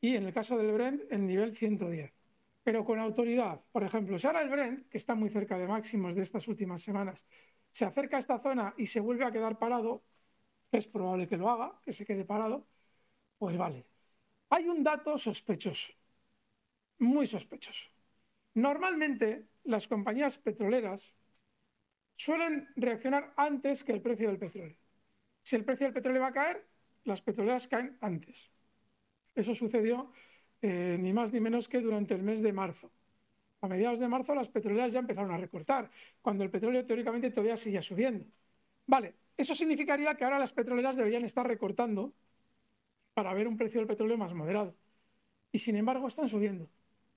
y en el caso del Brent el nivel 110. Pero con autoridad. Por ejemplo, si ahora el Brent, que está muy cerca de máximos de estas últimas semanas, se acerca a esta zona y se vuelve a quedar parado, que es probable que lo haga, que se quede parado, pues vale. Hay un dato sospechoso, muy sospechoso. Normalmente las compañías petroleras suelen reaccionar antes que el precio del petróleo. Si el precio del petróleo va a caer, las petroleras caen antes. Eso sucedió ni más ni menos que durante el mes de marzo. A mediados de marzo las petroleras ya empezaron a recortar, cuando el petróleo teóricamente todavía seguía subiendo. Vale, eso significaría que ahora las petroleras deberían estar recortando para ver un precio del petróleo más moderado. Y sin embargo están subiendo.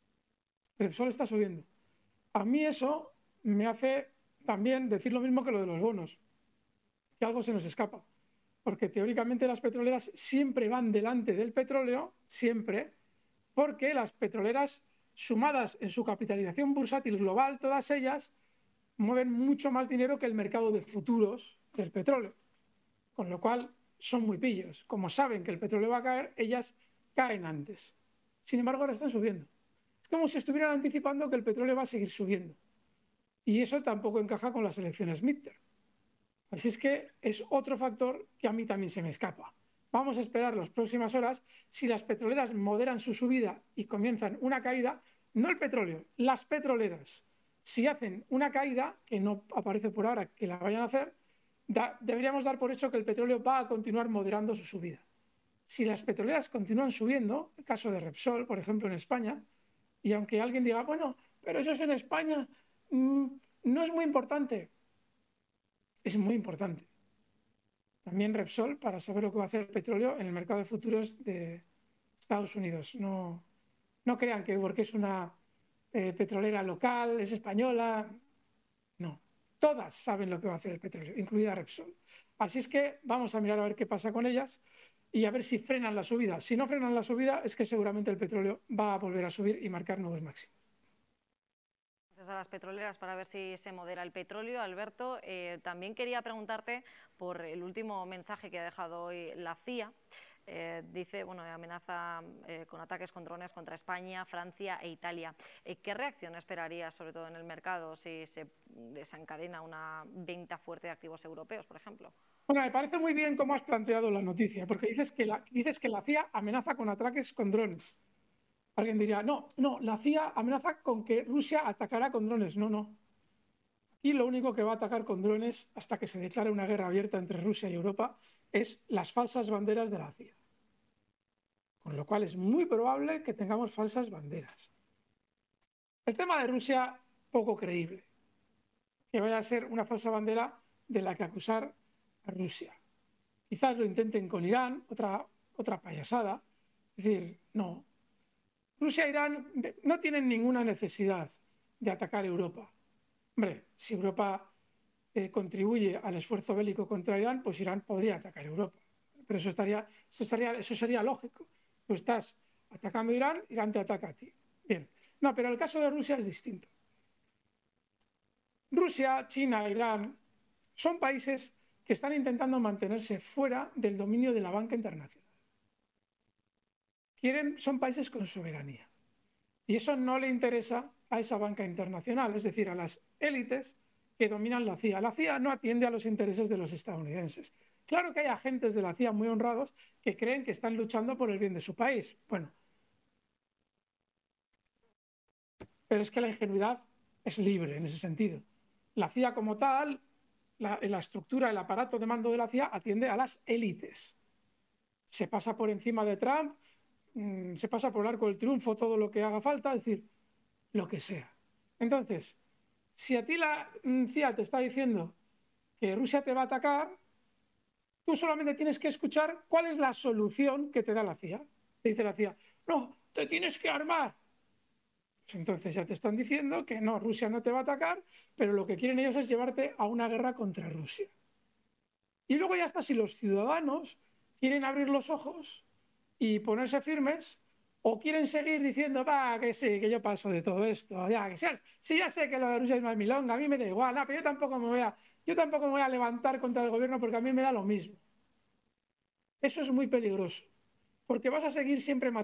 Repsol está subiendo. A mí eso me hace también decir lo mismo que lo de los bonos, que algo se nos escapa. Porque teóricamente las petroleras siempre van delante del petróleo, siempre, porque las petroleras, sumadas en su capitalización bursátil global, todas ellas mueven mucho más dinero que el mercado de futuros del petróleo. Con lo cual son muy pillos. Como saben que el petróleo va a caer, ellas caen antes. Sin embargo, ahora están subiendo. Es como si estuvieran anticipando que el petróleo va a seguir subiendo. Y eso tampoco encaja con las elecciones midterm. Así es que es otro factor que a mí también se me escapa. Vamos a esperar las próximas horas. Si las petroleras moderan su subida y comienzan una caída, no el petróleo, las petroleras, si hacen una caída, que no aparece por ahora que la vayan a hacer, deberíamos dar por hecho que el petróleo va a continuar moderando su subida. Si las petroleras continúan subiendo, el caso de Repsol, por ejemplo, en España, y aunque alguien diga, bueno, pero eso es en España, no es muy importante. Es muy importante. También Repsol, para saber lo que va a hacer el petróleo en el mercado de futuros de Estados Unidos. No crean que porque es una petrolera local, es española. No. Todas saben lo que va a hacer el petróleo, incluida Repsol. Así es que vamos a mirar a ver qué pasa con ellas y a ver si frenan la subida. Si no frenan la subida, es que seguramente el petróleo va a volver a subir y marcar nuevos máximos. A las petroleras para ver si se modera el petróleo. Alberto, también quería preguntarte por el último mensaje que ha dejado hoy la CIA. Dice, bueno, amenaza con ataques con drones contra España, Francia e Italia. ¿Qué reacción esperarías, sobre todo en el mercado, si se desencadena una venta fuerte de activos europeos, por ejemplo? Bueno, me parece muy bien cómo has planteado la noticia, porque dices que la CIA amenaza con ataques con drones. Alguien diría, no, la CIA amenaza con que Rusia atacará con drones. No. Aquí lo único que va a atacar con drones hasta que se declare una guerra abierta entre Rusia y Europa es las falsas banderas de la CIA. Con lo cual es muy probable que tengamos falsas banderas. El tema de Rusia, poco creíble. Que vaya a ser una falsa bandera de la que acusar a Rusia. Quizás lo intenten con Irán, otra payasada. Es decir, no. Rusia e Irán no tienen ninguna necesidad de atacar Europa. Hombre, si Europa contribuye al esfuerzo bélico contra Irán, pues Irán podría atacar Europa. Pero eso sería lógico. Tú estás atacando a Irán, Irán te ataca a ti. Bien. No, pero el caso de Rusia es distinto. Rusia, China, Irán son países que están intentando mantenerse fuera del dominio de la banca internacional. Son países con soberanía. Y eso no le interesa a esa banca internacional, es decir, a las élites que dominan la CIA. La CIA no atiende a los intereses de los estadounidenses. Claro que hay agentes de la CIA muy honrados que creen que están luchando por el bien de su país. Bueno, pero es que la ingenuidad es libre en ese sentido. La CIA como tal, la estructura, el aparato de mando de la CIA atiende a las élites. Se pasa por encima de Trump, se pasa por el arco del triunfo todo lo que haga falta, es decir, lo que sea. Entonces, si a ti la CIA te está diciendo que Rusia te va a atacar, tú solamente tienes que escuchar cuál es la solución que te da la CIA. Te dice la CIA, no, te tienes que armar. Pues entonces ya te están diciendo que no, Rusia no te va a atacar, pero lo que quieren ellos es llevarte a una guerra contra Rusia. Y luego ya está, si los ciudadanos quieren abrir los ojos y ponerse firmes, o quieren seguir diciendo, va, que sí, que yo paso de todo esto, ya, si ya sé que lo de Rusia es más milonga, a mí me da igual, no, pero yo tampoco me voy a levantar contra el gobierno porque a mí me da lo mismo. Eso es muy peligroso, porque vas a seguir siempre matando.